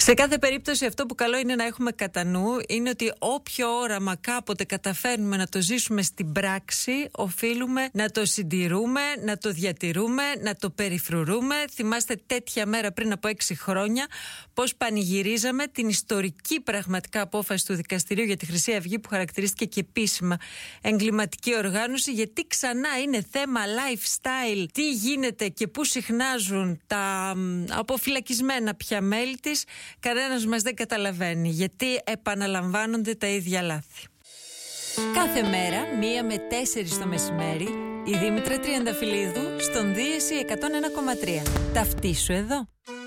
Σε κάθε περίπτωση, αυτό που καλό είναι να έχουμε κατά νου είναι ότι όποιο όραμα κάποτε καταφέρνουμε να το ζήσουμε στην πράξη, οφείλουμε να το συντηρούμε, να το διατηρούμε, να το περιφρουρούμε. Θυμάστε τέτοια μέρα πριν από 6 χρόνια πώς πανηγυρίζαμε την ιστορική πραγματικά απόφαση του Δικαστηρίου για τη Χρυσή Αυγή, που χαρακτηρίστηκε και επίσημα εγκληματική οργάνωση, γιατί ξανά είναι θέμα lifestyle. Τι γίνεται και πού συχνάζουν τα αποφυλακισμένα πια μέλη της. Κανένας μας δεν καταλαβαίνει γιατί επαναλαμβάνονται τα ίδια λάθη. Κάθε μέρα, 1 με 4 το μεσημέρι, η Δήμητρα Τριανταφυλλίδου στον Δίεση 101,3. Ταυτίσου εδώ.